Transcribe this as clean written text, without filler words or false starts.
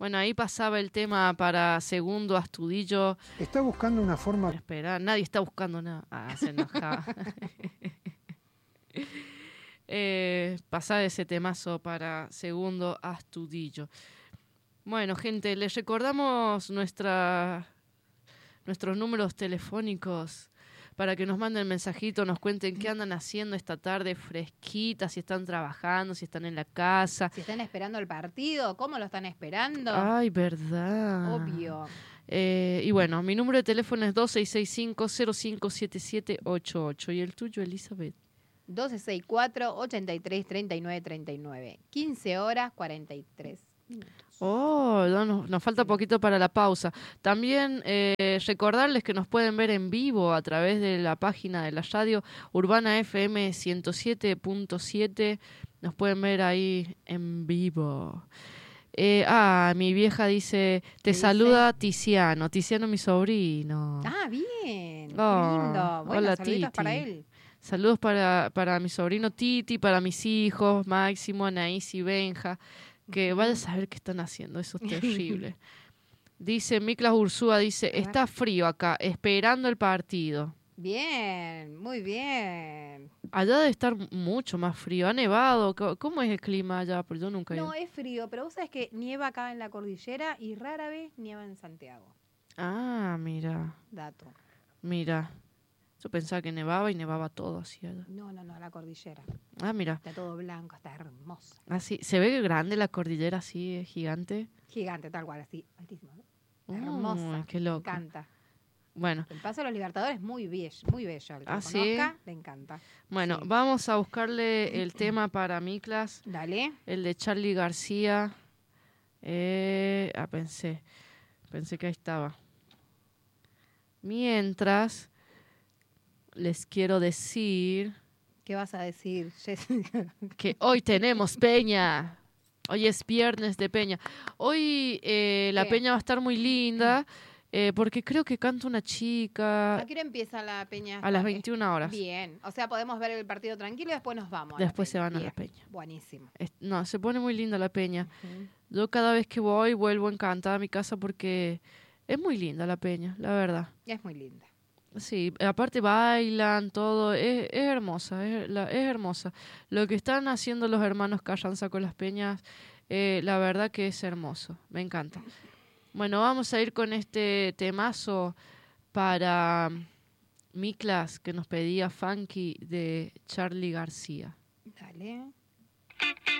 Bueno, ahí pasaba el tema para Segundo Astudillo. Está buscando una forma... Espera, nadie está buscando nada. Se enojaba. Pasaba ese temazo para Segundo Astudillo. Bueno, gente, les recordamos nuestros números telefónicos para que nos manden mensajito, nos cuenten qué andan haciendo esta tarde fresquita, si están trabajando, si están en la casa. Si están esperando el partido, ¿cómo lo están esperando? Ay, verdad. Obvio. Y bueno, mi número de teléfono es 2665-057788. ¿Y el tuyo, Elizabeth? 1264-833939. 15 horas 43 minutos. Oh, nos falta poquito para la pausa. También recordarles que nos pueden ver en vivo a través de la página de la radio Urbana FM 107.7. Nos pueden ver ahí en vivo. Mi vieja dice, te saluda Tiziano, mi sobrino. Ah, bien, qué Oh, lindo. Bueno, hola, saluditos Titi. para él. Saludos para mi sobrino Titi, para mis hijos, Máximo, Anaís y Benja, que vaya a saber qué están haciendo, eso es terrible. Dice Miklas Ursúa, dice, está frío acá, esperando el partido. Bien, muy bien. Allá debe estar mucho más frío, ha nevado, ¿cómo es el clima allá? Porque yo nunca he ido. No, es frío, pero vos sabés que nieva acá en la cordillera y rara vez nieva en Santiago. Ah, mira. Dato. Mira. Yo pensaba que nevaba y nevaba todo así allá. No, la cordillera. Ah, mira. Está todo blanco, está hermoso. Así, se ve grande la cordillera así, gigante. Gigante, tal cual, así, altísimo. Hermosa. Qué loco. Me encanta. Bueno. El Paso de los Libertadores es muy bello. El que lo conozca, ¿sí? le encanta. Bueno, sí. Vamos a buscarle el tema para Miklas. Dale. El de Charly García. Pensé que ahí estaba. Mientras, les quiero decir... ¿Qué vas a decir, Jessica? Que hoy tenemos peña. Hoy es viernes de peña. Hoy la peña va a estar muy linda porque creo que canta una chica. ¿A qué hora empieza la peña? A las 21 horas. Bien, o sea, podemos ver el partido tranquilo y después nos vamos. Después se van a la peña. Buenísimo. No, se pone muy linda la peña. Yo cada vez que voy vuelvo encantada a mi casa porque es muy linda la peña, la verdad. Es muy linda. Sí, aparte bailan, todo, es hermosa, es hermosa. Lo que están haciendo los hermanos Carranza con las peñas, la verdad que es hermoso, me encanta. Bueno, vamos a ir con este temazo para Miklas, que nos pedía Funky de Charly García. Dale.